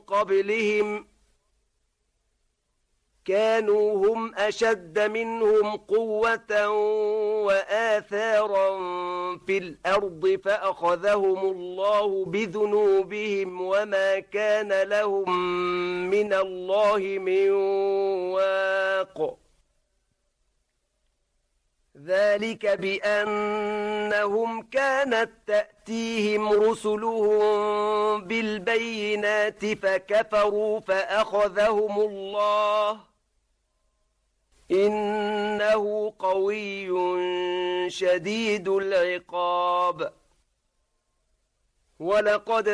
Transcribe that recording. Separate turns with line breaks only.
قبلهم كانوا هم أشد منهم قوة وآثارا في الأرض فأخذهم الله بذنوبهم وما كان لهم من الله من واق ذلك بأنهم كانت تأتيهم رسلهم بالبينات فكفروا فأخذهم الله إنه قوي شديد العقاب ولقد